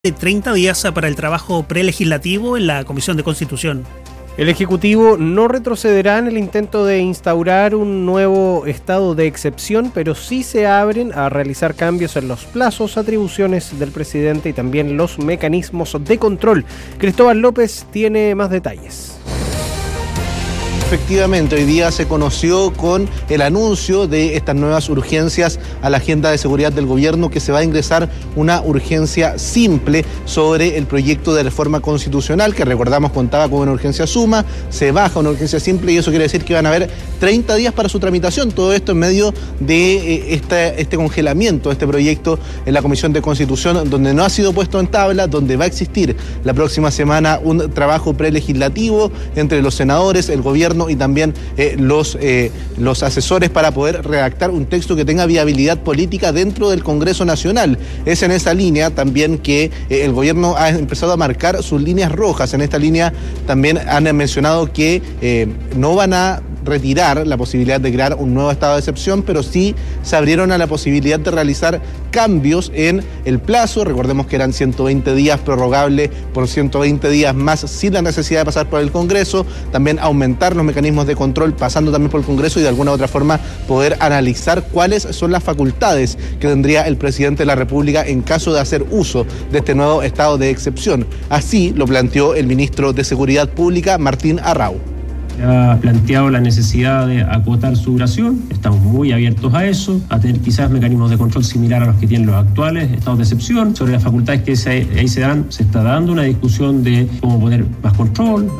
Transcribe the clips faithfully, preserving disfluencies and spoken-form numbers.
de treinta días para el trabajo prelegislativo en la Comisión de Constitución. El Ejecutivo no retrocederá en el intento de instaurar un nuevo estado de excepción, pero sí se abren a realizar cambios en los plazos, atribuciones del presidente y también los mecanismos de control. Cristóbal López tiene más detalles. Efectivamente, hoy día se conoció con el anuncio de estas nuevas urgencias a la agenda de seguridad del gobierno, que se va a ingresar una urgencia simple sobre el proyecto de reforma constitucional, que recordamos contaba con una urgencia suma, se baja una urgencia simple y eso quiere decir que van a haber treinta días para su tramitación. Todo esto en medio de eh, este, este congelamiento de este proyecto en la Comisión de Constitución, donde no ha sido puesto en tabla, donde va a existir la próxima semana un trabajo prelegislativo entre los senadores, el gobierno y también eh, los, eh, los asesores para poder redactar un texto que tenga viabilidad política dentro del Congreso Nacional. Es en esa línea también que eh, el gobierno ha empezado a marcar sus líneas rojas. En esta línea también han mencionado que eh, no van a retirar la posibilidad de crear un nuevo estado de excepción, pero sí se abrieron a la posibilidad de realizar cambios en el plazo. Recordemos que eran ciento veinte días, prorrogable por ciento veinte días más sin la necesidad de pasar por el Congreso. También aumentar los mecanismos de control pasando también por el Congreso y de alguna u otra forma poder analizar cuáles son las facultades que tendría el presidente de la República en caso de hacer uso de este nuevo estado de excepción. Así lo planteó el ministro de Seguridad Pública, Martín Arrau. Ha planteado la necesidad de acotar su duración, estamos muy abiertos a eso, a tener quizás mecanismos de control similar a los que tienen los actuales estados de excepción. Sobre las facultades que se, ahí se dan, se está dando una discusión de cómo poner más control.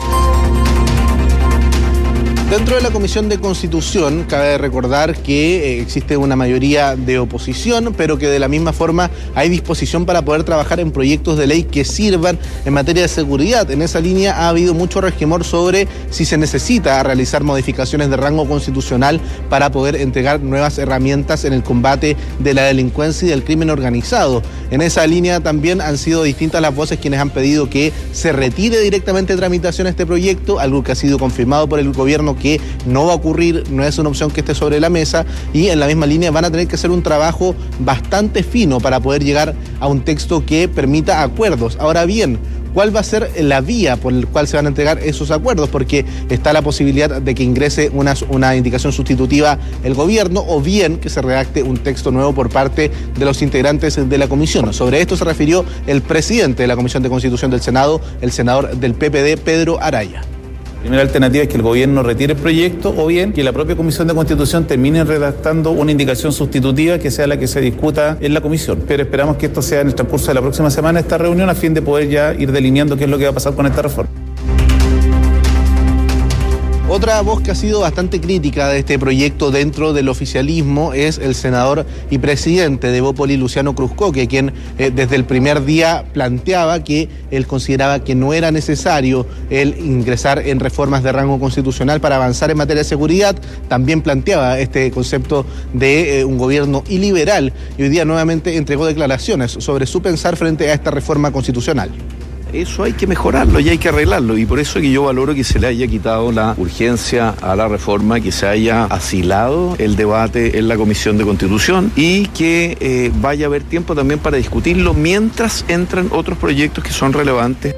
Dentro de la Comisión de Constitución, cabe recordar que eh, existe una mayoría de oposición, pero que de la misma forma hay disposición para poder trabajar en proyectos de ley que sirvan en materia de seguridad. En esa línea ha habido mucho resquemor sobre si se necesita realizar modificaciones de rango constitucional para poder entregar nuevas herramientas en el combate de la delincuencia y del crimen organizado. En esa línea también han sido distintas las voces quienes han pedido que se retire directamente de tramitación este proyecto, algo que ha sido confirmado por el gobierno que no va a ocurrir, no es una opción que esté sobre la mesa, y en la misma línea van a tener que hacer un trabajo bastante fino para poder llegar a un texto que permita acuerdos. Ahora bien, ¿cuál va a ser la vía por la cual se van a entregar esos acuerdos? Porque está la posibilidad de que ingrese una, una indicación sustitutiva el gobierno o bien que se redacte un texto nuevo por parte de los integrantes de la comisión. Sobre esto se refirió el presidente de la Comisión de Constitución del Senado, el senador del P P D, Pedro Araya. La primera alternativa es que el gobierno retire el proyecto o bien que la propia Comisión de Constitución termine redactando una indicación sustitutiva que sea la que se discuta en la comisión. Pero esperamos que esto sea en el transcurso de la próxima semana, esta reunión, a fin de poder ya ir delineando qué es lo que va a pasar con esta reforma. Otra voz que ha sido bastante crítica de este proyecto dentro del oficialismo es el senador y presidente de Evópoli, Luciano Cruzcoque, quien eh, desde el primer día planteaba que él consideraba que no era necesario el ingresar en reformas de rango constitucional para avanzar en materia de seguridad. También planteaba este concepto de eh, un gobierno iliberal y hoy día nuevamente entregó declaraciones sobre su pensar frente a esta reforma constitucional. Eso hay que mejorarlo y hay que arreglarlo, y por eso es que yo valoro que se le haya quitado la urgencia a la reforma, que se haya asilado el debate en la Comisión de Constitución y que eh, vaya a haber tiempo también para discutirlo mientras entran otros proyectos que son relevantes.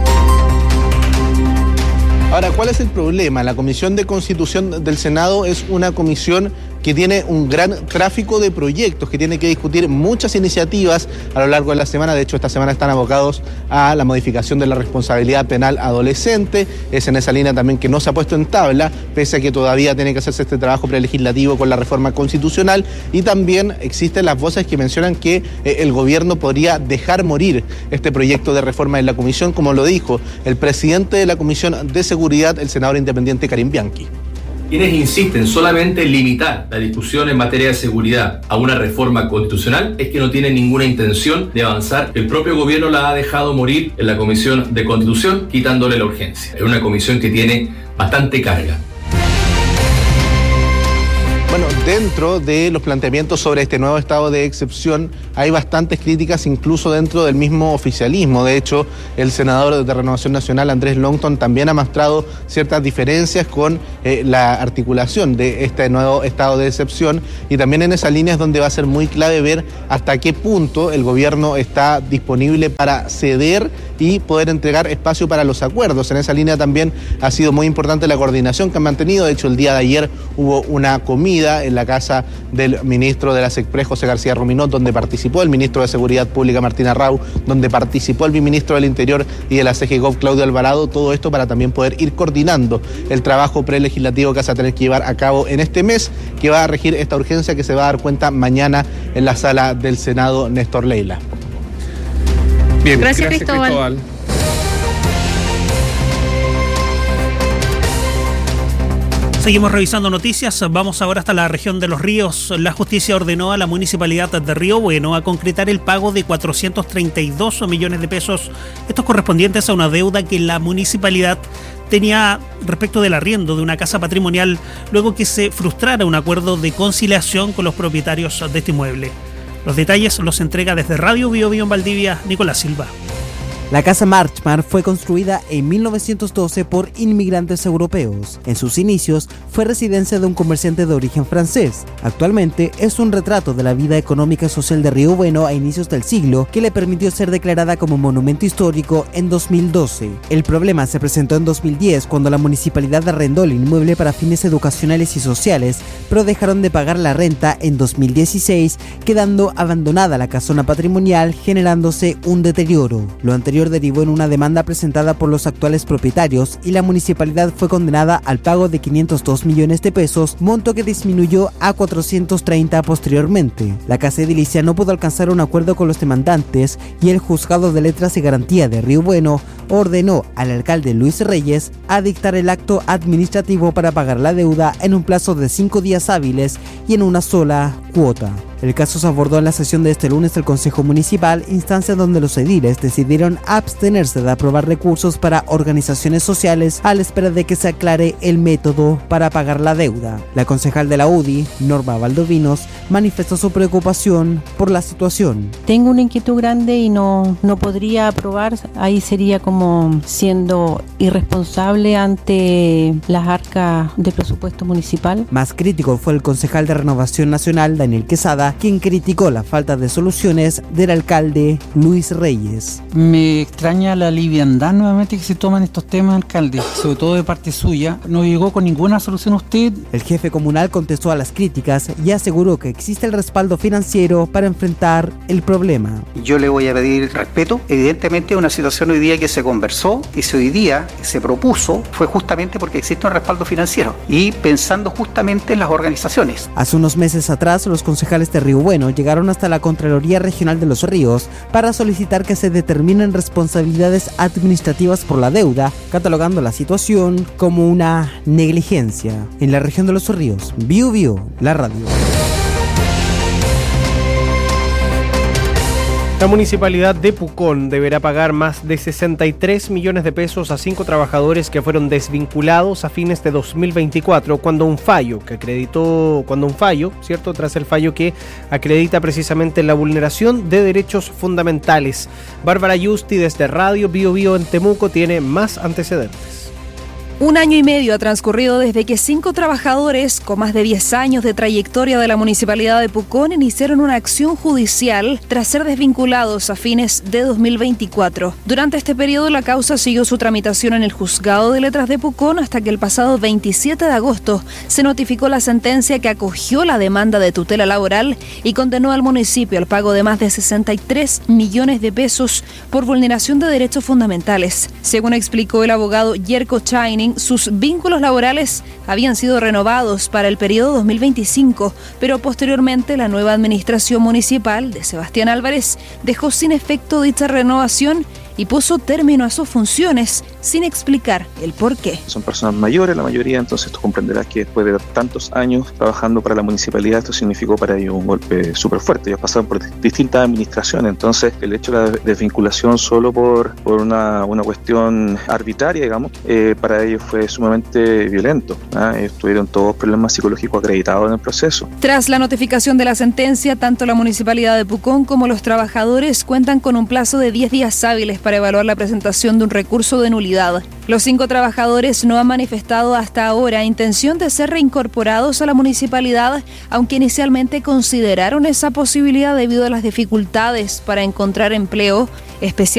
Ahora, ¿cuál es el problema? La Comisión de Constitución del Senado es una comisión que tiene un gran tráfico de proyectos, que tiene que discutir muchas iniciativas a lo largo de la semana. De hecho, esta semana están abocados a la modificación de la responsabilidad penal adolescente. Es en esa línea también que no se ha puesto en tabla, pese a que todavía tiene que hacerse este trabajo prelegislativo con la reforma constitucional. Y también existen las voces que mencionan que eh, el gobierno podría dejar morir este proyecto de reforma en la comisión, como lo dijo el presidente de la Comisión de Seguridad, el senador independiente Karim Bianchi. Quienes insisten solamente en limitar la discusión en materia de seguridad a una reforma constitucional es que no tienen ninguna intención de avanzar. El propio gobierno la ha dejado morir en la Comisión de Constitución, quitándole la urgencia. Es una comisión que tiene bastante carga. Bueno, Dentro de los planteamientos sobre este nuevo estado de excepción hay bastantes críticas incluso dentro del mismo oficialismo. De hecho, el senador de Renovación Nacional, Andrés Longton, también ha mostrado ciertas diferencias con eh, la articulación de este nuevo estado de excepción, y también en esa línea es donde va a ser muy clave ver hasta qué punto el gobierno está disponible para ceder y poder entregar espacio para los acuerdos. En esa línea también ha sido muy importante la coordinación que han mantenido. De hecho, el día de ayer hubo una comida en la casa del ministro de la SECPRES, José García Ruminot, donde participó el ministro de Seguridad Pública, Martín Arrau, donde participó el ministro del Interior y de la C G Gov, Claudio Alvarado. Todo esto para también poder ir coordinando el trabajo prelegislativo que se va a tener que llevar a cabo en este mes, que va a regir esta urgencia que se va a dar cuenta mañana en la sala del Senado Néstor Leila. Bien, gracias, gracias Cristóbal. Cristóbal. Seguimos revisando noticias. Vamos ahora hasta la región de Los Ríos. La justicia ordenó a la municipalidad de Río Bueno a concretar el pago de cuatrocientos treinta y dos millones de pesos, estos correspondientes a una deuda que la municipalidad tenía respecto del arriendo de una casa patrimonial, luego que se frustrara un acuerdo de conciliación con los propietarios de este inmueble. Los detalles los entrega desde Radio Bio Bio en Valdivia, Nicolás Silva. La Casa Marchmar fue construida en mil novecientos doce por inmigrantes europeos. En sus inicios fue residencia de un comerciante de origen francés. Actualmente es un retrato de la vida económica y social de Río Bueno a inicios del siglo, que le permitió ser declarada como monumento histórico en dos mil doce. El problema se presentó en dos mil diez, cuando la municipalidad arrendó el inmueble para fines educacionales y sociales, pero dejaron de pagar la renta en dos mil dieciséis, quedando abandonada la casona patrimonial, generándose un deterioro. Lo anterior derivó en una demanda presentada por los actuales propietarios, y la municipalidad fue condenada al pago de quinientos dos millones de pesos, monto que disminuyó a cuatrocientos treinta posteriormente. La casa edilicia no pudo alcanzar un acuerdo con los demandantes, y el Juzgado de Letras y Garantía de Río Bueno ordenó al alcalde Luis Reyes a dictar el acto administrativo para pagar la deuda en un plazo de cinco días hábiles y en una sola cuota. El caso se abordó en la sesión de este lunes del Consejo Municipal, instancia donde los ediles decidieron abstenerse de aprobar recursos para organizaciones sociales a la espera de que se aclare el método para pagar la deuda. La concejal de la U D I, Norma Valdovinos, manifestó su preocupación por la situación. Tengo una inquietud grande y no, no podría aprobar. Ahí sería como siendo irresponsable ante las arcas de presupuesto municipal. Más crítico fue el concejal de Renovación Nacional, Daniel Quesada, quien criticó la falta de soluciones del alcalde Luis Reyes. Me extraña la liviandad nuevamente que se toman estos temas, alcalde, sobre todo de parte suya. No llegó con ninguna solución usted. El jefe comunal contestó a las críticas y aseguró que existe el respaldo financiero para enfrentar el problema. Yo le voy a pedir respeto. Evidentemente una situación hoy día que se conversó y se hoy día se propuso fue justamente porque existe un respaldo financiero y pensando justamente en las organizaciones. Hace unos meses atrás, los concejales de Río Bueno llegaron hasta la Contraloría Regional de Los Ríos para solicitar que se determinen responsabilidades administrativas por la deuda, catalogando la situación como una negligencia. En la región de Los Ríos, Bio Bio, la radio. La municipalidad de Pucón deberá pagar más de sesenta y tres millones de pesos a cinco trabajadores que fueron desvinculados a fines de dos mil veinticuatro cuando un fallo que acreditó, cuando un fallo, ¿cierto? Tras el fallo que acredita precisamente la vulneración de derechos fundamentales. Bárbara Yusti desde Radio Bio Bio en Temuco tiene más antecedentes. Un año y medio ha transcurrido desde que cinco trabajadores con más de diez años de trayectoria de la Municipalidad de Pucón iniciaron una acción judicial tras ser desvinculados a fines de dos mil veinticuatro. Durante este periodo, la causa siguió su tramitación en el Juzgado de Letras de Pucón hasta que el pasado veintisiete de agosto se notificó la sentencia que acogió la demanda de tutela laboral y condenó al municipio al pago de más de sesenta y tres millones de pesos por vulneración de derechos fundamentales. Según explicó el abogado Yerko Chaining, sus vínculos laborales habían sido renovados para el periodo dos mil veinticinco, pero posteriormente la nueva administración municipal de Sebastián Álvarez dejó sin efecto dicha renovación y puso término a sus funciones sin explicar el por qué. Son personas mayores, la mayoría, entonces tú comprenderás que después de tantos años trabajando para la municipalidad, esto significó para ellos un golpe súper fuerte. Ellos pasaron por distintas administraciones, entonces el hecho de la desvinculación solo por, por una, una cuestión arbitraria, digamos, eh, para ellos fue sumamente violento. ¿eh? Ellos tuvieron todos problemas psicológicos acreditados en el proceso. Tras la notificación de la sentencia, tanto la Municipalidad de Pucón como los trabajadores cuentan con un plazo de diez días hábiles para evaluar la presentación de un recurso de nulidad. Los cinco trabajadores no han manifestado hasta ahora intención de ser reincorporados a la municipalidad, aunque inicialmente consideraron esa posibilidad debido a las dificultades para encontrar empleo, especialmente